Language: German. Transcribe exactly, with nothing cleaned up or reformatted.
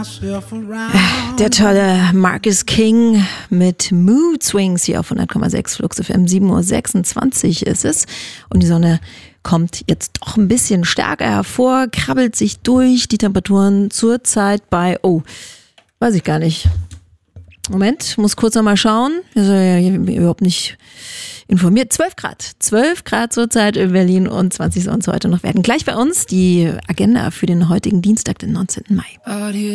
Der tolle Marcus King mit Mood Swings hier auf hundert Komma sechs Flux F M. sieben Uhr sechsundzwanzig ist es und die Sonne kommt jetzt doch ein bisschen stärker hervor, krabbelt sich durch. Die Temperaturen zurzeit bei, oh, weiß ich gar nicht. Moment, muss kurz noch mal schauen. Ich bin ja überhaupt nicht informiert. zwölf Grad. zwölf Grad zurzeit in Berlin und zwanzig soll es heute noch werden. Gleich bei uns die Agenda für den heutigen Dienstag, den neunzehnten Mai.